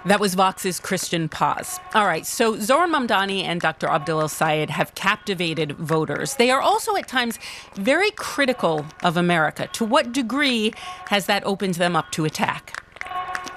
That was Vox's Christian Paz. All right, so Zohran Mamdani and Dr. Abdel El-Sayed have captivated voters. They are also at times very critical of America. To what degree has that opened them up to attack?